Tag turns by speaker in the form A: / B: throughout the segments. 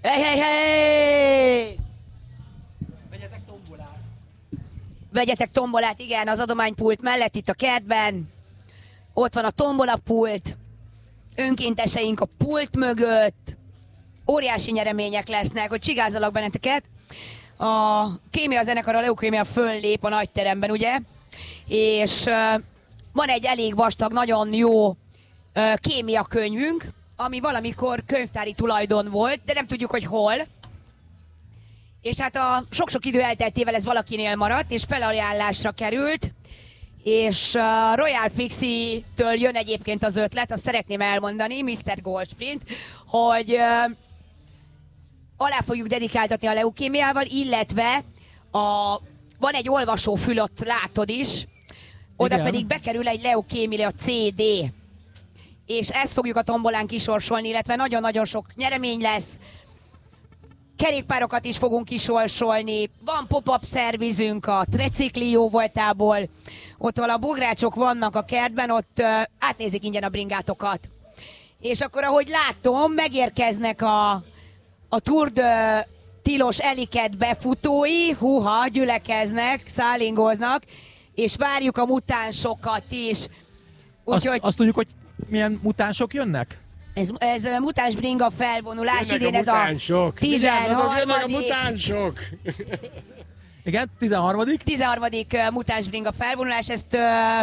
A: Hey!
B: Vegyetek tombolát.
A: Vegyetek tombolát, igen, az adománypult mellett itt a kertben. Ott van a tombolapult. Önkénteseink a pult mögött. Óriási nyeremények lesznek, hogy csigázalak benneteket. A kémia zenekar, a leukémia föllép a nagyteremben, ugye? És van egy elég vastag, nagyon jó kémia könyvünk, ami valamikor könyvtári tulajdon volt, de nem tudjuk, hogy hol. És hát a sok-sok idő elteltével ez valakinél maradt, és felajánlásra került, és Royal Fixie-től jön egyébként az ötlet, azt szeretném elmondani, Mr. Goldsprint, hogy alá fogjuk dedikáltatni a leukémiával, illetve van egy olvasófül, ott látod is, oda
B: igen.
A: pedig bekerül egy leukémia CD, és ezt fogjuk a tombolán kisorsolni, illetve nagyon-nagyon sok nyeremény lesz, kerékpárokat is fogunk kisorsolni, van pop-up szervizünk a Trecikli jóvoltából, ott a bográcsok vannak a kertben, ott átnézik ingyen a bringátokat. És akkor, ahogy látom, megérkeznek a Tour de tilos Eliket befutói, gyülekeznek, szállingoznak, és várjuk a mutánsokat is. Úgyhogy
B: Azt tudjuk, hogy milyen mutánsok jönnek?
A: ez mutáns bringa felvonulás,
C: Jönnek
A: idén
C: a
A: ez a
C: mutánsok.
A: 13.
C: Jönnek a mutánsok.
B: Igen, 13.
A: 13. mutáns bringa felvonulás, ezt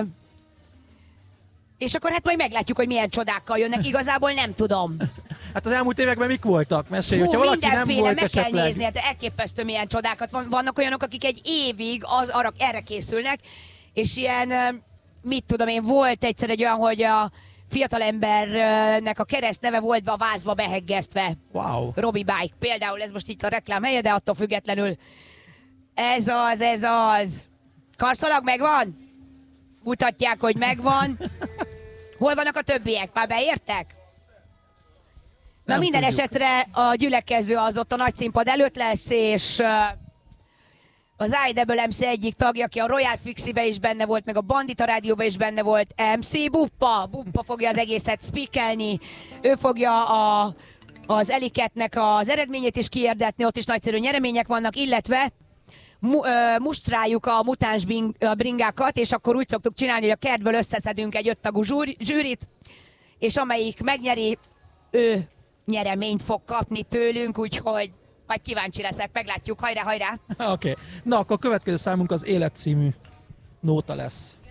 A: és akkor hát majd meglátjuk, hogy milyen csodákkal jönnek, igazából nem tudom.
B: Hát az elmúlt években mik voltak? Mesélj, hogyha valaki nem
A: mindenféle,
B: volt
A: meg kell
B: esetleg.
A: nézni, hát elképesztő milyen csodákat vannak olyanok, akik egy évig erre készülnek, és ilyen, mit tudom én, volt egyszer egy olyan, hogy a fiatalembernek a keresztneve volt a vázba beheggesztve.
B: Wow.
A: Robi Bike például, ez most itt a reklám helye, de attól függetlenül ez az. Karszalag megvan? Mutatják, hogy megvan. Hol vannak a többiek? Már beértek? Na, minden
B: tudjuk.
A: esetre a gyülekező az ott a nagy színpad előtt lesz, és az IWMC egyik tagja, aki a Royal Fixie-be is benne volt, meg a Bandita Rádióban is benne volt, MC Buppa. Buppa fogja az egészet speakelni, ő fogja az Eliketnek az eredményét is kihirdetni, ott is nagyszerű nyeremények vannak, illetve mustráljuk a mutáns bringákat, és akkor úgy szoktuk csinálni, hogy a kertből összeszedünk egy 5 tagú zsűrit, és amelyik megnyeri, ő nyereményt fog kapni tőlünk, úgyhogy majd kíváncsi leszek, meglátjuk, hajrá, hajrá!
B: Oké. Na, akkor a következő számunk az Élet című nóta lesz.